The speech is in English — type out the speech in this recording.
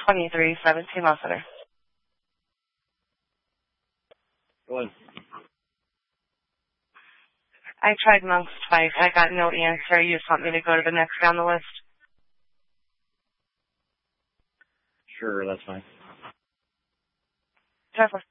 2317 Law Center. Go ahead. I tried Monk's twice. I got no answer. You just want me to go to the next down the list? Sure, that's fine. 10-4.